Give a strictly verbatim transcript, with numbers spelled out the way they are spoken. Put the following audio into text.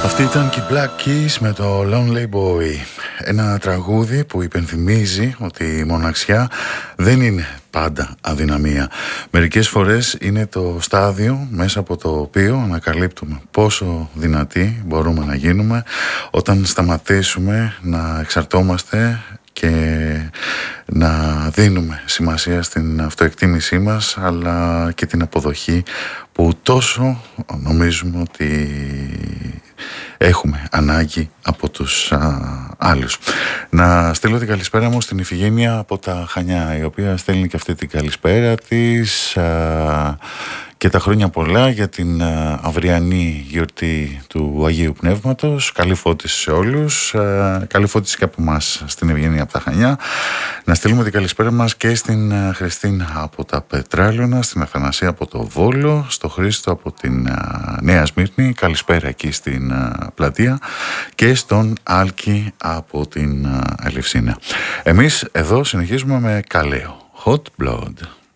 Αυτή ήταν και η Black Keys με το Lonely Boy. Ένα τραγούδι που υπενθυμίζει ότι η μοναξιά δεν είναι πάντα αδυναμία. Μερικές φορές είναι το στάδιο μέσα από το οποίο ανακαλύπτουμε πόσο δυνατοί μπορούμε να γίνουμε όταν σταματήσουμε να εξαρτώμαστε και να δίνουμε σημασία στην αυτοεκτίμησή μας, αλλά και την αποδοχή που τόσο νομίζουμε ότι έχουμε ανάγκη από τους α, άλλους. Να στείλω την καλησπέρα μου στην Ιφηγένεια από τα Χανιά, η οποία στέλνει και αυτή την καλησπέρα της α, και τα χρόνια πολλά για την α, αυριανή γιορτή του Αγίου Πνεύματος. Καλή φώτιση σε όλους, α, καλή φώτιση και από εμάς στην Ευγενία από τα Χανιά. Να στείλουμε την καλησπέρα μας και στην α, Χριστίνα από τα Πετράλαιονα, στην Αθανασία από το Βόλο, στο Χρήστο από την α, Νέα Σμύρνη, καλησπέρα εκεί στην α, Πλατεία, και στον Άλκη από την α, Ελευσίνα. Εμείς εδώ συνεχίζουμε με Καλέο, Hot Blood.